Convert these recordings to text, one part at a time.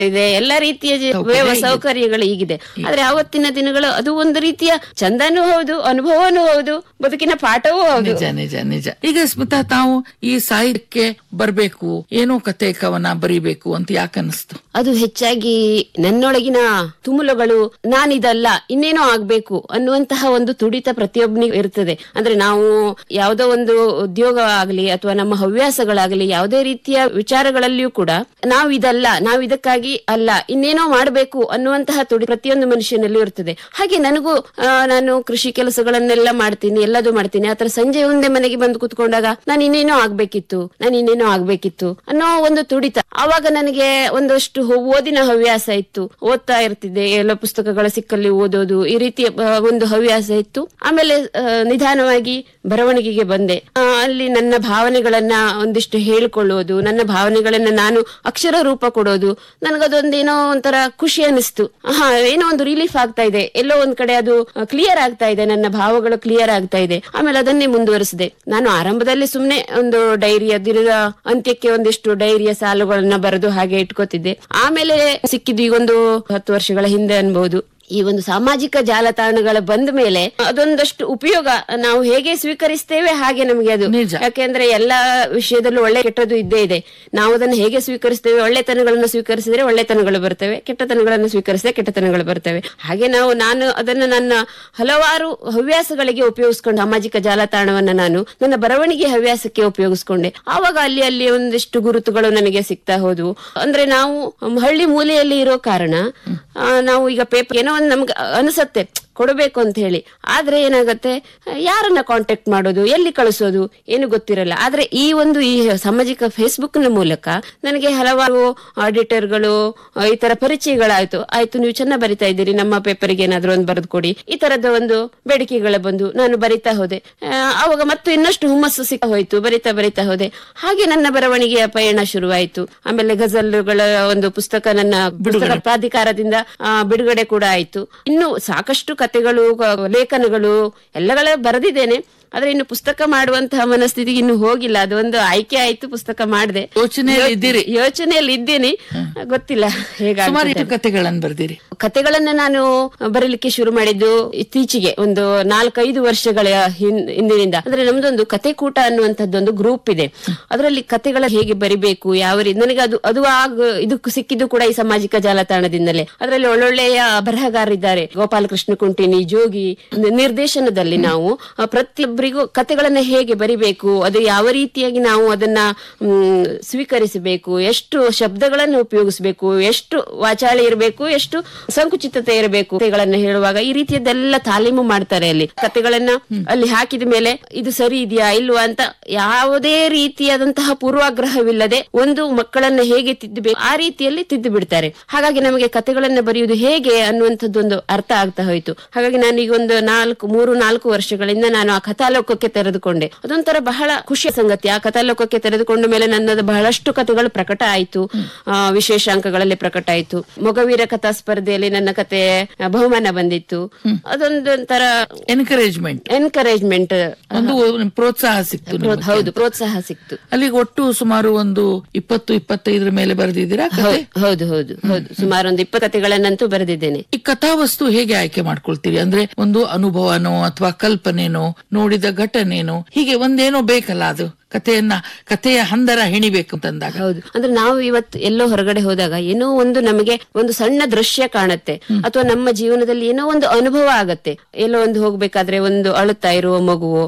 ಇದೆ, ಎಲ್ಲಾ ರೀತಿಯ ಸೌಕರ್ಯಗಳು ಈಗಿದೆ. ಆದ್ರೆ ಆವತ್ತಿನ ದಿನಗಳು ಅದು ಒಂದು ರೀತಿಯ ಚಂದನೂ ಹೌದು, ಅನುಭವನೂ ಹೌದು, ಬದುಕಿನ ಪಾಠವೂ ಹೌದು. ನಿಜ ನಿಜ ನಿಜ. ಈಗ ಸ್ಮಿತಾ, ತಾವು ಈ ಸಾಹಿತ್ಯಕ್ಕೆ ಬರ್ಬೇಕು, ಏನೋ ಕತೆ ಕವನ ಬರೀಬೇಕು ಅಂತ ಯಾಕೆ ಅನಿಸ್ತು? ಅದು ಹೆಚ್ಚಾಗಿ ನನ್ನೊಳಗಿನ ತುಮುಲಗಳು, ನಾನಿದಲ್ಲ ಇನ್ನೇನೋ ಆಗ್ಬೇಕು ಅನ್ನುವಂತಹ ಒಂದು ತುಡಿತ ಪ್ರತಿಯೊಬ್ಬನಿಗೂ ಇರ್ತದೆ. ಅಂದ್ರೆ ನಾವು ಯಾವುದೋ ಒಂದು ಉದ್ಯೋಗ ಆಗ್ಲಿ ಅಥವಾ ನಮ್ಮ ಹವ್ಯಾಸಗಳಾಗ್ಲಿ ಯಾವುದೇ ರೀತಿಯ ವಿಚಾರಗಳಲ್ಲಿಯೂ ಕೂಡ ನಾವಿದಲ್ಲ, ನಾವಿದಕ್ಕಾಗಿ ಅಲ್ಲ, ಇನ್ನೇನೋ ಮಾಡ್ಬೇಕು ಅನ್ನುವಂತಹ ತುಡಿ ಪ್ರತಿಯೊಂದು ಮನುಷ್ಯನಲ್ಲಿ ಇರ್ತದೆ. ಹಾಗೆ ನನಗೂ ನಾನು ಕೃಷಿ ಕೆಲಸಗಳನ್ನೆಲ್ಲ ಮಾಡ್ತೀನಿ, ಎಲ್ಲದೂ ಮಾಡ್ತೀನಿ. ಆತರ ಸಂಜೆ ಒಂದೇ ಮನೆಗೆ ಬಂದು ಕುತ್ಕೊಂಡಾಗ ನಾನು ಇನ್ನೇನೋ ಆಗ್ಬೇಕಿತ್ತು ಅನ್ನೋ ಒಂದು ತುಡಿತ. ಆವಾಗ ನನಗೆ ಒಂದಷ್ಟು ಓದಿನ ಹವ್ಯಾಸ ಇತ್ತು, ಓದ್ತಾ ಇರ್ತಿದ್ದೆ, ಎಲ್ಲ ಪುಸ್ತಕಗಳ ಸಿಕ್ಕಲ್ಲಿ ಓದೋದು, ಈ ರೀತಿಯ ಒಂದು ಹವ್ಯಾಸ ಇತ್ತು. ಆಮೇಲೆ ನಿಧಾನವಾಗಿ ಬರವಣಿಗೆಗೆ ಬಂದೆ. ಅಲ್ಲಿ ನನ್ನ ಭಾವನೆಗಳನ್ನ ಒಂದಿಷ್ಟು ಹೇಳಿಕೊಳ್ಳುವುದು, ನನ್ನ ಭಾವನೆಗಳನ್ನ ನಾನು ಅಕ್ಷರ ರೂಪ ಕೊಡೋದು, ನನಗದೊಂದೇನೋ ಒಂಥರ ಖುಷಿ ಅನಿಸ್ತು. ಏನೋ ಒಂದು ರಿಲೀಫ್ ಆಗ್ತಾ ಇದೆ, ಎಲ್ಲೋ ಒಂದ್ ಕಡೆ ಅದು ಕ್ಲಿಯರ್ ಆಗ್ತಾ ಇದೆ, ನನ್ನ ಭಾವಗಳು ಕ್ಲಿಯರ್ ಆಗ್ತಾ ಇದೆ. ಆಮೇಲೆ ಅದನ್ನೇ ಮುಂದುವರಿಸಿದೆ. ನಾನು ಆರಂಭದಲ್ಲಿ ಸುಮ್ನೆ ಒಂದು ಡೈರಿಯ ದಿನದ ಅಂತ್ಯಕ್ಕೆ ಒಂದಿಷ್ಟು ಡೈರಿಯ ಸಾಲುಗಳನ್ನ ಬರೆದು ಹಾಗೆ ಇಟ್ಕೋತಿದ್ದೆ. ಆಮೇಲೆ ಸಿಕ್ಕಿದ್ದು ಈಗೊಂದು 10 ವರ್ಷಗಳ ಹಿಂದೆ ಅನ್ಬಹುದು, ಈ ಒಂದು ಸಾಮಾಜಿಕ ಜಾಲತಾಣಗಳ ಬಂದ ಮೇಲೆ ಅದೊಂದಷ್ಟು ಉಪಯೋಗ ನಾವು ಹೇಗೆ ಸ್ವೀಕರಿಸ್ತೇವೆ ಹಾಗೆ ನಮಗೆ ಅದು. ಯಾಕೆಂದ್ರೆ ಎಲ್ಲಾ ವಿಷಯದಲ್ಲೂ ಒಳ್ಳೆ ಕೆಟ್ಟದ್ದು ಇದ್ದೇ ಇದೆ. ನಾವು ಅದನ್ನು ಹೇಗೆ ಸ್ವೀಕರಿಸ್ತೇವೆ, ಒಳ್ಳೆತನಗಳನ್ನು ಸ್ವೀಕರಿಸಿದ್ರೆ ಒಳ್ಳೆತನಗಳು ಬರ್ತವೆ, ಕೆಟ್ಟತನಗಳನ್ನು ಸ್ವೀಕರಿಸಿದ್ರೆ ಕೆಟ್ಟತನಗಳು ಬರ್ತವೆ. ಹಾಗೆ ನಾನು ಅದನ್ನ ನನ್ನ ಹಲವಾರು ಹವ್ಯಾಸಗಳಿಗೆ ಉಪಯೋಗಿಸ್ಕೊಂಡು, ಸಾಮಾಜಿಕ ಜಾಲತಾಣವನ್ನ ನಾನು ನನ್ನ ಬರವಣಿಗೆ ಹವ್ಯಾಸಕ್ಕೆ ಉಪಯೋಗಿಸ್ಕೊಂಡೆ. ಆವಾಗ ಅಲ್ಲಿ ಒಂದಿಷ್ಟು ಗುರುತುಗಳು ನನಗೆ ಸಿಗ್ತಾ ಹೋದವು. ಅಂದ್ರೆ ನಾವು ಹಳ್ಳಿ ಮೂಲೆಯಲ್ಲಿ ಇರೋ ಕಾರಣ ನಾವು ಈಗ ಪೇಪರ್ ಏನೋ ನಮ್ಗೆ ಅನಿಸತ್ತೆ ಕೊಡಬೇಕು ಅಂತ ಹೇಳಿ, ಆದ್ರೆ ಏನಾಗತ್ತೆ, ಯಾರನ್ನ ಕಾಂಟ್ಯಾಕ್ಟ್ ಮಾಡೋದು, ಎಲ್ಲಿ ಕಳಿಸೋದು ಏನು ಗೊತ್ತಿರಲ್ಲ. ಆದ್ರೆ ಈ ಸಾಮಾಜಿಕ ಫೇಸ್ಬುಕ್ ನ ಮೂಲಕ ನನಗೆ ಹಲವಾರು ಆಡಿಟರ್ಗಳು, ಈ ತರ ಪರಿಚಯಗಳಾಯ್ತು. ನೀವು ಚೆನ್ನಾಗಿ ಬರಿತಾ ಇದ್ದೀರಿ, ನಮ್ಮ ಪೇಪರ್ಗೆ ಏನಾದ್ರು ಒಂದು ಬರೆದು ಕೊಡಿ, ಈ ತರದ ಒಂದು ಬೇಡಿಕೆಗಳ ಬಂದು ನಾನು ಬರಿತಾ ಹೋದೆ. ಅವಾಗ ಮತ್ತು ಇನ್ನಷ್ಟು ಹುಮ್ಮಸ್ಸು ಸಿಕ್ಕ ಹೋಯ್ತು, ಬರಿತಾ ಹೋದೆ. ಹಾಗೆ ನನ್ನ ಬರವಣಿಗೆಯ ಪಯಣ ಶುರುವಾಯಿತು. ಆಮೇಲೆ ಗಜಲ್ಗಳ ಒಂದು ಪುಸ್ತಕ ನನ್ನ ಪುಸ್ತಕ ಪ್ರಾಧಿಕಾರದಿಂದ ಬಿಡುಗಡೆ ಕೂಡ ಆಯ್ತು. ಇನ್ನು ಸಾಕಷ್ಟು ಕಥೆಗಳು, ಲೇಖನಗಳು ಎಲ್ಲಗಳ ಬರೆದಿದ್ದೇನೆ. ಆದ್ರೆ ಇನ್ನು ಪುಸ್ತಕ ಮಾಡುವಂತಹ ಮನಸ್ಥಿತಿಗೆ ಇನ್ನು ಹೋಗಿಲ್ಲ. ಅದೊಂದು ಆಯ್ಕೆ ಆಯ್ತು, ಪುಸ್ತಕ ಮಾಡಿದೆ, ಯೋಚನೆಯಲ್ಲಿ ಇದ್ದೀನಿ, ಗೊತ್ತಿಲ್ಲ ಹೇಗಾಗುತ್ತೆ. ಕಥೆಗಳನ್ನ ನಾನು ಬರೀಲಿಕ್ಕೆ ಶುರು ಮಾಡಿದ್ದು ಇತ್ತೀಚೆಗೆ ಒಂದು 4-5 ವರ್ಷಗಳ ಹಿಂದಿನಿಂದ. ಅಂದ್ರೆ ನಮ್ದೊಂದು ಕತೆ ಕೂಟ ಅನ್ನುವಂಥದ್ದೊಂದು ಗ್ರೂಪ್ ಇದೆ. ಅದರಲ್ಲಿ ಕಥೆಗಳ ಹೇಗೆ ಬರಿಬೇಕು, ಯಾವ ರೀತಿ, ನನಗೆ ಅದು ಇದಕ್ಕೂ ಸಿಕ್ಕಿದ್ದು ಕೂಡ ಈ ಸಾಮಾಜಿಕ ಜಾಲತಾಣದಿಂದಲೇ. ಅದರಲ್ಲಿ ಒಳ್ಳೊಳ್ಳೆಯ ಬರಹಗಾರರಿದ್ದಾರೆ, ಗೋಪಾಲಕೃಷ್ಣ ಕುಂಟಿನಿ, ಜೋಗಿ ನಿರ್ದೇಶನದಲ್ಲಿ ನಾವು ಪ್ರತಿಯೊಬ್ಬರಿಗೂ ಕಥೆಗಳನ್ನ ಹೇಗೆ ಬರಿಬೇಕು, ಅದು ಯಾವ ರೀತಿಯಾಗಿ ನಾವು ಅದನ್ನ ಸ್ವೀಕರಿಸಬೇಕು, ಎಷ್ಟು ಶಬ್ದಗಳನ್ನು ಉಪಯೋಗಿಸಬೇಕು, ಎಷ್ಟು ವಾಚಾಳಿ ಇರಬೇಕು, ಎಷ್ಟು ಸಂಕುಚಿತತೆ ಇರಬೇಕು ಕಥೆಗಳನ್ನ ಹೇಳುವಾಗ, ಈ ರೀತಿಯದೆಲ್ಲ ತಾಲೀಮು ಮಾಡ್ತಾರೆ. ಅಲ್ಲಿ ಕಥೆಗಳನ್ನ ಅಲ್ಲಿ ಹಾಕಿದ ಮೇಲೆ ಇದು ಸರಿ ಇದೆಯಾ ಇಲ್ವಾ ಅಂತ ಯಾವುದೇ ರೀತಿಯಾದಂತಹ ಪೂರ್ವಾಗ್ರಹವಿಲ್ಲದೆ ಒಂದು ಮಕ್ಕಳನ್ನ ಹೇಗೆ ತಿದ್ದಬೇಕು ಆ ರೀತಿಯಲ್ಲಿ ತಿದ್ದು ಬಿಡ್ತಾರೆ. ಹಾಗಾಗಿ ನಮಗೆ ಕಥೆಗಳನ್ನ ಬರೆಯುವುದು ಹೇಗೆ ಅನ್ನುವಂಥದ್ದೊಂದು ಅರ್ಥ ಆಗ್ತಾ ಹೋಯ್ತು. ಹಾಗಾಗಿ ನಾನೀಗ ಒಂದು 3-4 ವರ್ಷಗಳಿಂದ ನಾನು ಆ ಕಥಾಲೋಕಕ್ಕೆ ತೆರೆದುಕೊಂಡೆ. ಅದೊಂಥರ ಬಹಳ ಖುಷಿಯ ಸಂಗತಿ. ಆ ಕಥಾಲೋಕಕ್ಕೆ ತೆರೆದುಕೊಂಡ ಮೇಲೆ ನನ್ನದು ಬಹಳಷ್ಟು ಕಥೆಗಳು ಪ್ರಕಟ ಆಯ್ತು, ವಿಶೇಷಾಂಕಗಳಲ್ಲಿ ಪ್ರಕಟ ಆಯ್ತು. ಮೊಗವೀರ ಕಥಾ ಸ್ಪರ್ಧೆಯಲ್ಲಿ ನನ್ನ ಕತೆ ಬಹುಮಾನ ಬಂದಿತ್ತು. ಅದೊಂದೊಂಥರ ಎನ್ಕರೇಜ್ಮೆಂಟ್, ಪ್ರೋತ್ಸಾಹ ಸಿಕ್ತು. ಹೌದು, ಪ್ರೋತ್ಸಾಹ ಸಿಕ್ತು. ಅಲ್ಲಿಗೆ ಒಟ್ಟು ಸುಮಾರು ಒಂದು 20-25 ಮೇಲೆ ಬರೆದಿದ್ದೀರಾ? ಹೌದು, ಸುಮಾರು ಒಂದು 20 ಕಥೆಗಳನ್ನಂತೂ ಬರೆದಿದ್ದೇನೆ. ಈ ಕಥಾವಸ್ತು ಹೇಗೆ ಆಯ್ಕೆ ಮಾಡ್ಕೊಳ್ತೀರಿ? ಅಂದ್ರೆ ಒಂದು ಅನುಭವನೋ ಅಥವಾ ಕಲ್ಪನೆನೋ, ನೋಡಿದ ಘಟನೆನೋ, ಹೀಗೆ ಒಂದೇನೋ ಬೇಕಲ್ಲ, ಅದು ಕಥೆಯ ಹಂದರ ಹೆಣಿಬೇಕು ಅಂತಂದಾಗ. ಹೌದು, ಅಂದ್ರೆ ನಾವು ಇವತ್ತು ಎಲ್ಲೋ ಹೊರಗಡೆ ಹೋದಾಗ ಏನೋ ಒಂದು ನಮಗೆ ಒಂದು ಸಣ್ಣ ದೃಶ್ಯ ಕಾಣುತ್ತೆ, ಅಥವಾ ನಮ್ಮ ಜೀವನದಲ್ಲಿ ಏನೋ ಒಂದು ಅನುಭವ ಆಗತ್ತೆ. ಎಲ್ಲೋ ಒಂದು ಹೋಗ್ಬೇಕಾದ್ರೆ ಒಂದು ಅಳುತ್ತಾ ಇರುವ ಮಗುವೋ,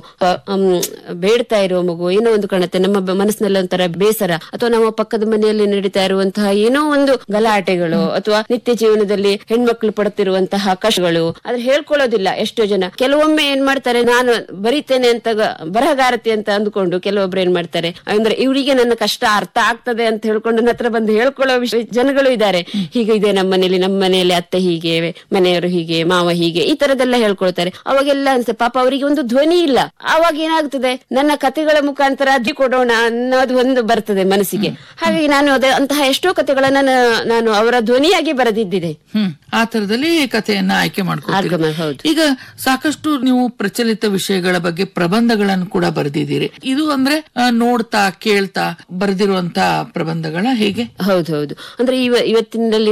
ಬೇಡ್ತಾ ಇರುವ ಮಗು ಏನೋ ಒಂದು ಕಾಣುತ್ತೆ, ನಮ್ಮ ಮನಸ್ಸಿನಲ್ಲಿ ಒಂಥರ ಬೇಸರ, ಅಥವಾ ನಮ್ಮ ಪಕ್ಕದ ಮನೆಯಲ್ಲಿ ನಡೀತಾ ಇರುವಂತಹ ಏನೋ ಒಂದು ಗಲಾಟೆಗಳು, ಅಥವಾ ನಿತ್ಯ ಜೀವನದಲ್ಲಿ ಹೆಣ್ಮಕ್ಳು ಪಡುತ್ತಿರುವಂತಹ ಕಷ್ಟಗಳು, ಆದ್ರೆ ಹೇಳ್ಕೊಳ್ಳೋದಿಲ್ಲ ಎಷ್ಟೋ ಜನ. ಕೆಲವೊಮ್ಮೆ ಏನ್ ಮಾಡ್ತಾರೆ, ನಾನು ಬರೀತೇನೆ ಅಂತ ಬರಹಗಾರತಿ ಅಂತ ಅಂದ್ಕೊಂಡು ಕೆಲವೊಬ್ರು ಏನ್ ಮಾಡ್ತಾರೆ, ಅಂದ್ರೆ ಇವರಿಗೆ ನನ್ನ ಕಷ್ಟ ಅರ್ಥ ಆಗ್ತದೆ ಅಂತ ಹೇಳ್ಕೊಂಡು ನನ್ನ ಹತ್ರ ಬಂದು ಹೇಳ್ಕೊಳ್ಳೋ ಜನಗಳು ಇದ್ದಾರೆ. ಹೀಗೆ ಇದೆ ನಮ್ಮ ಮನೆಯಲ್ಲಿ ಅತ್ತೆ ಹೀಗೆ, ಮನೆಯವರು ಹೀಗೆ, ಮಾವ ಹೀಗೆ, ಈ ತರದೆಲ್ಲ ಹೇಳ್ಕೊಳ್ತಾರೆ. ಅವಾಗೆಲ್ಲ ಅನ್ಸುತ್ತೆ ಪಾಪ ಅವರಿಗೆ ಒಂದು ಧ್ವನಿ ಇಲ್ಲ. ಆವಾಗ ಏನಾಗ್ತದೆ, ನನ್ನ ಕಥೆಗಳ ಮುಖಾಂತರ ಅಜ್ಜಿ ಕೊಡೋಣ ಅನ್ನೋದು ಒಂದು ಬರ್ತದೆ ಮನಸ್ಸಿಗೆ. ಹಾಗಾಗಿ ನಾನು ಅಂತಹ ಎಷ್ಟೋ ಕಥೆಗಳನ್ನ ನಾನು ಅವರ ಧ್ವನಿಯಾಗಿ ಬರೆದಿದ್ದಿದೆ. ಆ ತರದಲ್ಲಿ ಕಥೆಯನ್ನ ಆಯ್ಕೆ ಮಾಡ್ಕೊಳ್ತೀವಿ. ಈಗ ಸಾಕಷ್ಟು ನೀವು ಪ್ರಚಲಿತ ವಿಷಯಗಳ ಬಗ್ಗೆ ಪ್ರಬಂಧಗಳನ್ನು ಕೂಡ ಬರೆದಿದ್ದೀರಿ. ಇದು ಅಂದ್ರೆ ನೋಡ್ತಾ ಕೇಳ್ತಾ ಬರೆದಿರುವಂತ ಪ್ರಬಂಧಗಳ ಹೇಗೆ? ಹೌದೌದು. ಅಂದ್ರೆ ಇವತ್ತಿನಲ್ಲಿ